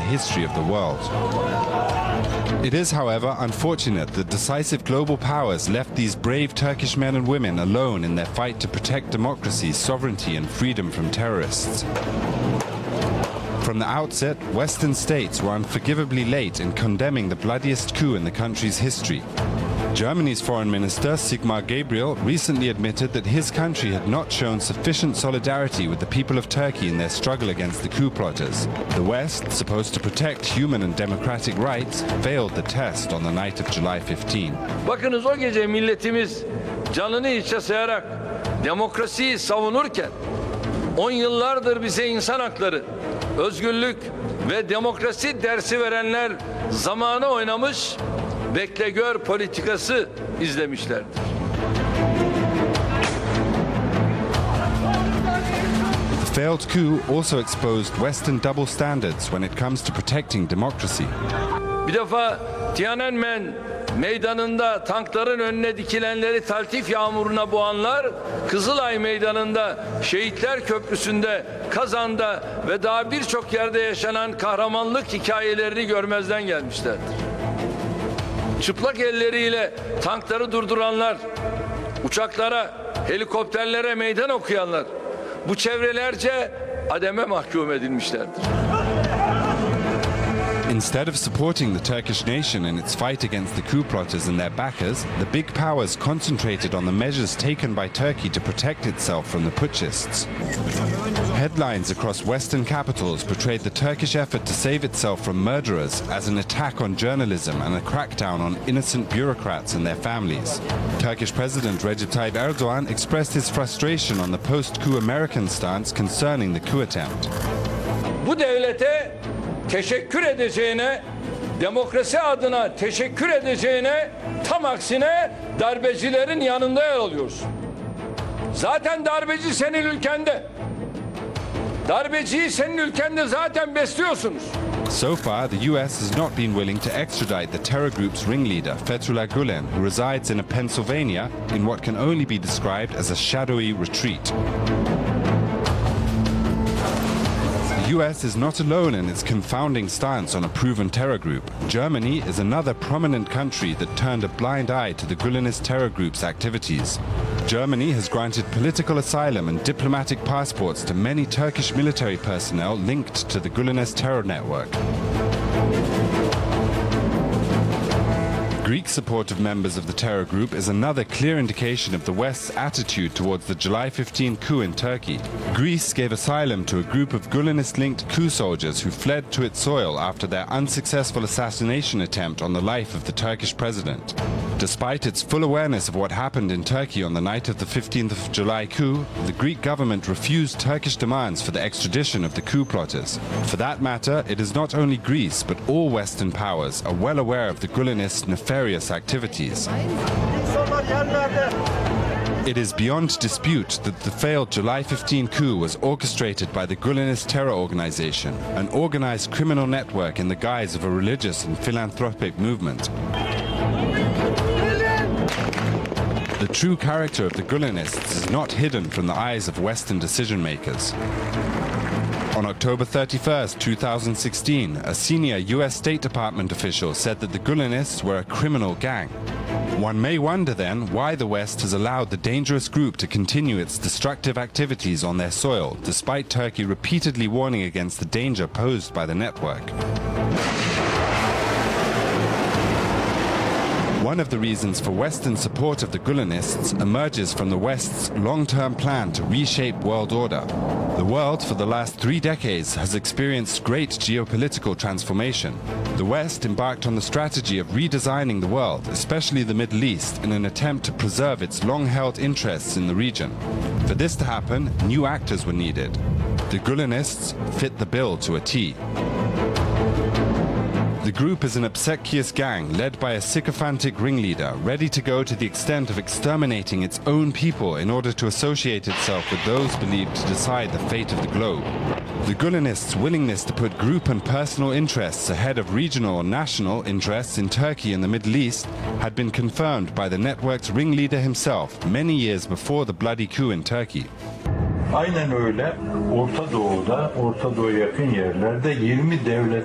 history of the world. It is, however, unfortunate that decisive global powers left these brave Turkish men and women alone in their fight to protect democracy, sovereignty and freedom from terrorists. From the outset, Western states were unforgivably late in condemning the bloodiest coup in the country's history. Germany's Foreign Minister Sigmar Gabriel recently admitted that his country had not shown sufficient solidarity with the people of Turkey in their struggle against the coup plotters. The West, supposed to protect human and democratic rights, failed the test on the night of July 15. Bakınız o gece milletimiz canını hiçe sayarak demokrasiyi savunurken 10 yıllardır bize insan hakları, özgürlük ve demokrasi dersi verenler zamanı oynamış, bekle gör politikası izlemişlerdir. The failed coup also exposed Western double standards when it comes to protecting democracy. Bir defa Tiananmen meydanında tankların önüne dikilenleri taltif yağmuruna boğanlar, Kızılay Meydanı'nda, Şehitler Köprüsü'nde, Kazan'da ve daha birçok yerde yaşanan kahramanlık hikayelerini görmezden gelmişlerdir. Çıplak elleriyle tankları durduranlar, uçaklara, helikopterlere meydan okuyanlar, bu çevrelerce ademe mahkum edilmişlerdir. Instead of supporting the Turkish nation in its fight against the coup plotters and their backers, the big powers concentrated on the measures taken by Turkey to protect itself from the putschists. Headlines across Western capitals portrayed the Turkish effort to save itself from murderers as an attack on journalism and a crackdown on innocent bureaucrats and their families. Turkish President Recep Tayyip Erdogan expressed his frustration on the post-coup American stance concerning the coup attempt. Bu devlete teşekkür edeceğine, demokrasi adına teşekkür edeceğine, tam aksine darbecilerin yanında yer alıyorsun. Zaten darbeci senin ülkende. Darbeciyi senin ülkende zaten besliyorsunuz. So far, the US has not been willing to extradite the terror group's ringleader, Fethullah Gulen, who resides in Pennsylvania in what can only be described as a shadowy retreat. The US is not alone in its confounding stance on a proven terror group. Germany is another prominent country that turned a blind eye to the Gülenist terror group's activities. Germany has granted political asylum and diplomatic passports to many Turkish military personnel linked to the Gülenist terror network. Greek support of members of the terror group is another clear indication of the West's attitude towards the July 15 coup in Turkey. Greece gave asylum to a group of Gülenist-linked coup soldiers who fled to its soil after their unsuccessful assassination attempt on the life of the Turkish president. Despite its full awareness of what happened in Turkey on the night of the 15th of July coup, the Greek government refused Turkish demands for the extradition of the coup plotters. For that matter, it is not only Greece, but all Western powers are well aware of the Gülenist nefarious activities. It is beyond dispute that the failed July 15 coup was orchestrated by the Gülenist terror organization, an organized criminal network in the guise of a religious and philanthropic movement. The true character of the Gülenists is not hidden from the eyes of Western decision makers. On October 31st, 2016, a senior US State Department official said that the Gülenists were a criminal gang. One may wonder then why the West has allowed the dangerous group to continue its destructive activities on their soil, despite Turkey repeatedly warning against the danger posed by the network. One of the reasons for Western support of the Gülenists emerges from the West's long-term plan to reshape world order. The world for the last 3 decades has experienced great geopolitical transformation. The West embarked on the strategy of redesigning the world, especially the Middle East, in an attempt to preserve its long-held interests in the region. For this to happen, new actors were needed. The Gülenists fit the bill to a T. The group is an obsequious gang led by a sycophantic ringleader, ready to go to the extent of exterminating its own people in order to associate itself with those believed to decide the fate of the globe. The Gülenists' willingness to put group and personal interests ahead of regional or national interests in Turkey and the Middle East had been confirmed by the network's ringleader himself many years before the bloody coup in Turkey. Aynen öyle. Orta Doğu'da, Orta Doğu'ya yakın yerlerde 20 devlet